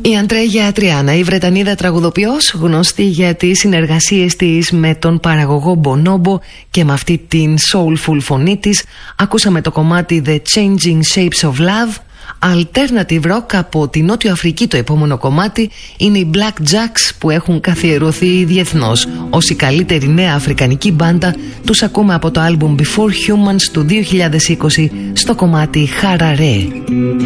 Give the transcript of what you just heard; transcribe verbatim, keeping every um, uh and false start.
Η Αντρέγια Τριάνα, η Βρετανίδα τραγουδοποιός, γνωστή για τις συνεργασίες της με τον παραγωγό Μπονόμπο και με αυτή την soulful φωνή της, ακούσαμε το κομμάτι The Changing Shapes of Love. Alternative rock από τη Νότιο Αφρική το επόμενο κομμάτι είναι οι Black Jacks, που έχουν καθιερωθεί διεθνώς ως η καλύτερη νέα αφρικανική μπάντα. Τους ακούμε από το άλμπουμ Before Humans του δύο χιλιάδες είκοσι στο κομμάτι Χαραρέ.